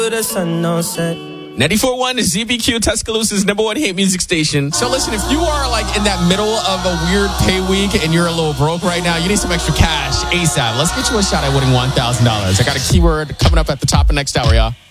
The sun no set. 94.1 is ZBQ, Tuscaloosa's number one hate music station. So listen, if you are like in that middle of a weird pay week and you're a little broke right now, you need some extra cash ASAP. Let's get you a shot at winning $1,000. I got a keyword coming up at the top of next hour, y'all.